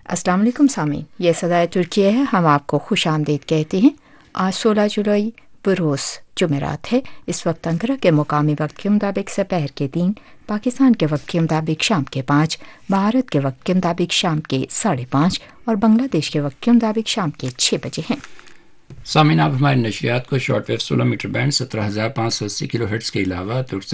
अस्सलाम वालेकुम सामीन, ये सदाए तुर्किया है। हम आपको खुश आमदीद कहते हैं। आज 16 जुलाई बरोज़ जुमेरात है। इस वक्त अंकारा के मुकामी वक्त के मुताबिक दोपहर के 3, पाकिस्तान के वक्त के मुताबिक शाम के 5, भारत के वक्त के मुताबिक शाम के 5:30 और बांग्लादेश के वक्त के मुताबिक शाम के 6 बजे हैं। सामीन, आप हमारे नशियात को short wave 16 metre band 17,580 kilo hertz के अलावा